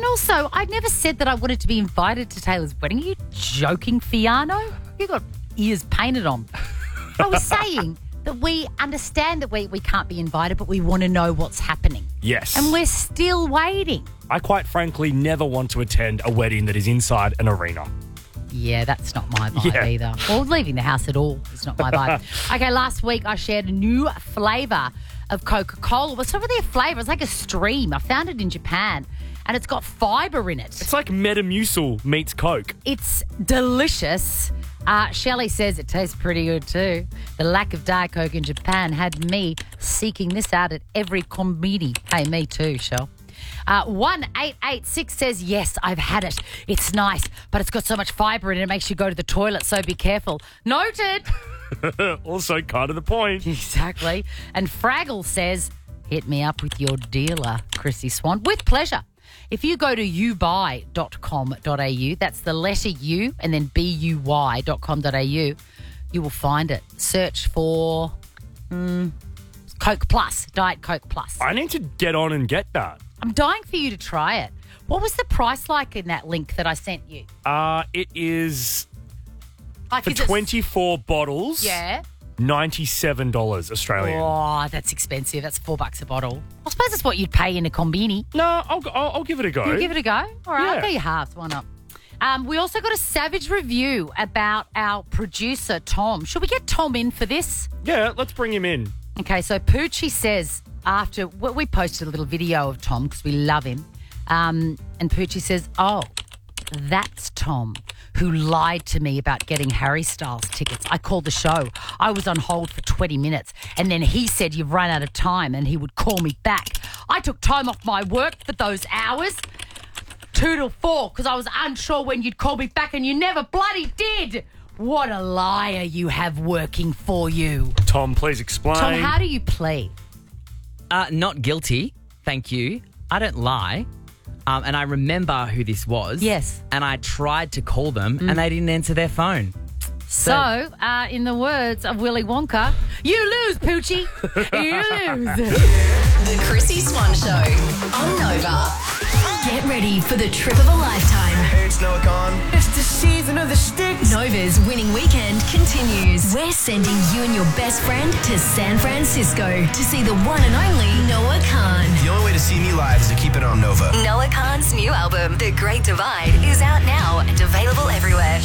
also, I never said that I wanted to be invited to Taylor's wedding. Are you joking, Fiano? You got ears painted on. I was saying that we understand that we can't be invited, but we want to know what's happening. Yes. And we're still waiting. I quite frankly never want to attend a wedding that is inside an arena. Yeah, that's not my vibe either. Or leaving the house at all is not my vibe. Okay, last week I shared a new flavour of Coca-Cola. What's over their flavour? It's like a stream. I found it in Japan and it's got fibre in it. It's like Metamucil meets Coke. It's delicious. Shelley says it tastes pretty good too. The lack of Diet Coke in Japan had me seeking this out at every combini. Hey, me too, Shell. 1886 says, yes, I've had it. It's nice, but it's got so much fibre in it, it makes you go to the toilet, so be careful. Noted. Also kind of the point. Exactly. And Fraggle says, hit me up with your dealer, Chrissy Swan. With pleasure. If you go to youbuy.com.au, that's the letter U and then buy.com.au, you will find it. Search for Coke Plus, Diet Coke Plus. I need to get on and get that. I'm dying for you to try it. What was the price like in that link that I sent you? It is, Like, for 24 bottles, Yeah. $97 Australian. Oh, that's expensive. That's $4 a bottle. I suppose that's what you'd pay in a combini. No, I'll give it a go. You'll give it a go? All right, Yeah. I'll go your halves. Why not? We also got a savage review about our producer, Tom. Should we get Tom in for this? Yeah, let's bring him in. Okay, so Poochie says, after we posted a little video of Tom because we love him, and Poochie says, oh, that's Tom who lied to me about getting Harry Styles tickets. I called the show. I was on hold for 20 minutes and then he said you've run out of time and he would call me back. I took time off my work for those hours, 2 till 4, because I was unsure when you'd call me back and you never bloody did. What a liar you have working for you. Tom, please explain. Tom, how do you plead? Not guilty, thank you. I don't lie. And I remember who this was. Yes. And I tried to call them and they didn't answer their phone. So, in the words of Willy Wonka, you lose, Poochie. You lose. The Chrissy Swan Show on Nova. Get ready for the trip of a lifetime. Hey, it's Noah Khan. It's the season of the sticks. Nova's winning weekend continues. We're sending you and your best friend to San Francisco to see the one and only Noah Khan. The only way to see me live is to keep it on Nova. Noah Khan's new album, The Great Divide, is out now and available everywhere.